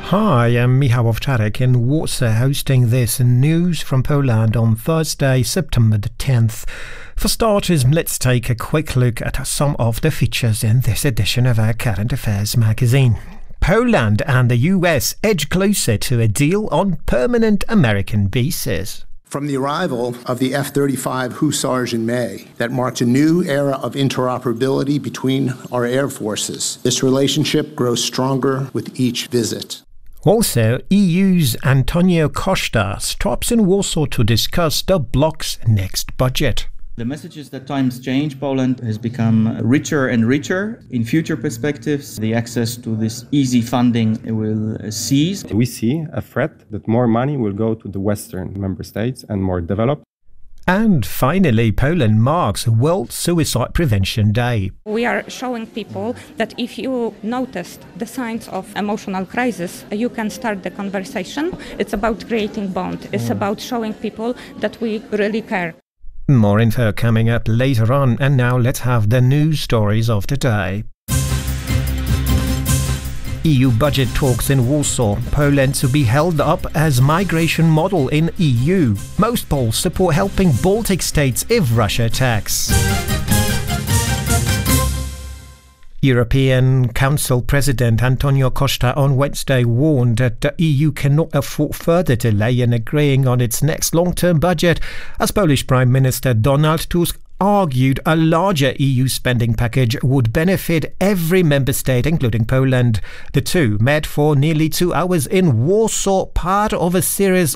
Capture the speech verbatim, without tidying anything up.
Hi, I'm Michał Owczarek in Warsaw, hosting this news from Poland on Thursday, September the tenth. For starters, let's take a quick look at some of the features in this edition of our Current Affairs magazine. Poland and the U S edge closer to a deal on permanent American bases. From the arrival of the F thirty-five Hussars in May, that marked a new era of interoperability between our air forces. This relationship grows stronger with each visit. Also, E U's Antonio Costa stops in Warsaw to discuss the bloc's next budget. The message is that times change. Poland has become richer and richer. In future perspectives, the access to this easy funding will cease. We see a threat that more money will go to the Western member states and more developed. And finally, Poland marks World Suicide Prevention Day. We are showing people that if you noticed the signs of emotional crisis, you can start the conversation. It's about creating bond. It's about showing people that we really care. More info coming up later on, and now let's have the news stories of the day. E U budget talks in Warsaw. Poland to be held up as migration model in E U. Most polls support helping Baltic states if Russia attacks. European Council President Antonio Costa on Wednesday warned that the E U cannot afford further delay in agreeing on its next long-term budget, as Polish Prime Minister Donald Tusk argued a larger E U spending package would benefit every member state, including Poland. The two met for nearly two hours in Warsaw, part of a series